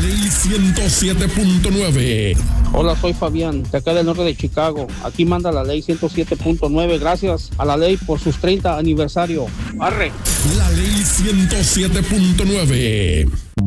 ley 107.9. Hola, soy Fabián, de acá del norte de Chicago. Aquí manda la ley 107.9. Gracias a la ley por sus 30 aniversario. ¡Arre! La ley 107.9.